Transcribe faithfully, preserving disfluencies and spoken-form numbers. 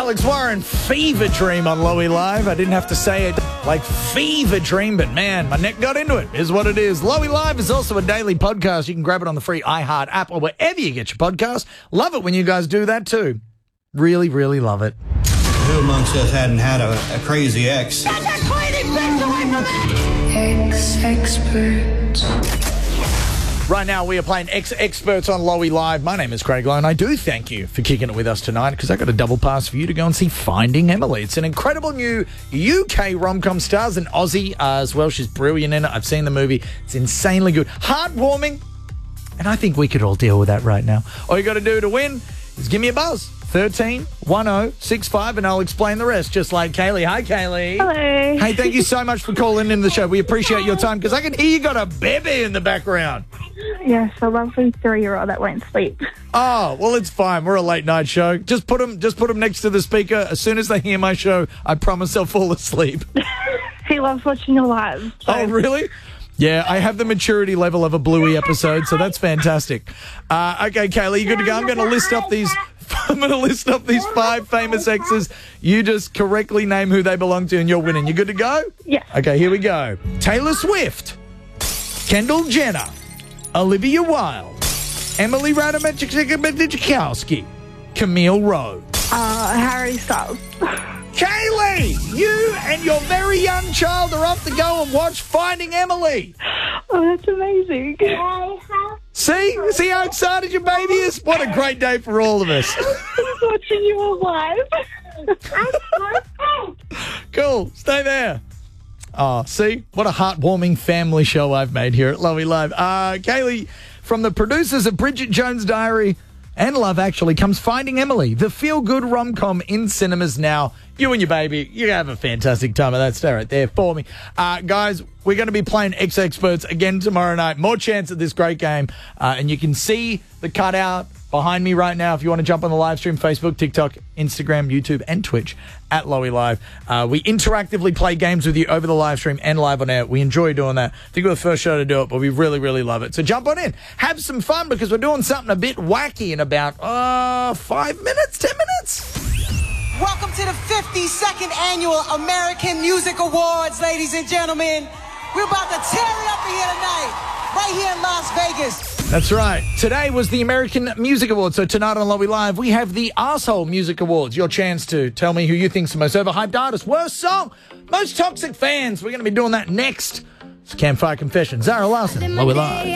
Alex Warren, Fever Dream on Lowy Live. I didn't have to say it like Fever Dream, but man, my neck got into it, is what it is. Lowy Live is also a daily podcast. You can grab it on the free iHeart app or wherever you get your podcast. Love it when you guys do that too. Really, really love it. Who amongst us hadn't had a, a crazy ex? Get that crazy bitch away from me! Ex-expert. Right now, we are playing Ex-Experts on Lowy Live. My name is Craig Lowe, and I do thank you for kicking it with us tonight because I got a double pass for you to go and see Finding Emily. It's an incredible new U K rom-com, stars an Aussie uh, as well. She's brilliant in it. I've seen the movie. It's insanely good. Heartwarming, and I think we could all deal with that right now. All you got to do to win is give me a buzz. thirteen one oh six five, and I'll explain the rest, just like Kaylee. Hi, Kaylee. Hello. Hey, thank you so much for calling in the show. We appreciate your time because I can hear you got a baby in the background. Yes, a lovely three-year-old that won't sleep. Oh, well, it's fine. We're a late-night show. Just put them, just put them next to the speaker. As soon as they hear my show, I promise they'll fall asleep. He loves watching your live. So. Oh, really? Yeah, I have the maturity level of a Bluey episode, so that's fantastic. Uh, okay, Kaylee, you good to go? I'm going to list up these... I'm going to list up these five famous exes. You just correctly name who they belong to, and you're winning. You good to go? Yeah. Okay, here we go. Taylor Swift, Kendall Jenner, Olivia Wilde, Emily Ratajkowski, Camille Rose. Uh, Harry Styles. Kaylee, you and your very young child are off to go and watch Finding Emily. Oh, that's amazing. See? See how excited your baby is? What a great day for all of us. He's watching you live. Cool. Stay there. Oh, see? What a heartwarming family show I've made here at Lowy Live. Uh, Kaylee, from the producers of Bridget Jones' Diary and Love Actually comes Finding Emily, the feel-good rom-com in cinemas now. You and your baby, you have a fantastic time of that. Stay right there for me. Uh, guys, we're going to be playing Ex-Experts again tomorrow night. More chance at this great game. Uh, and you can see the cutout behind me right now if you want to jump on the live stream, Facebook, TikTok, Instagram, YouTube, and Twitch at Lowy Live. Uh, we interactively play games with you over the live stream and live on air. We enjoy doing that. I think we're the first show to do it, but we really, really love it. So jump on in. Have some fun because we're doing something a bit wacky in about uh, five minutes, ten minutes. Welcome to the fifty-second Annual American Music Awards, ladies and gentlemen. We're about to tear it up here tonight, right here in Las Vegas. That's right. Today was the American Music Awards. So tonight on Lowy Live, we have the Arsehole Music Awards. Your chance to tell me who you think's the most overhyped artist, worst song, most toxic fans. We're going to be doing that next. It's Campfire Confessions. Zara Larson, Lowy Live.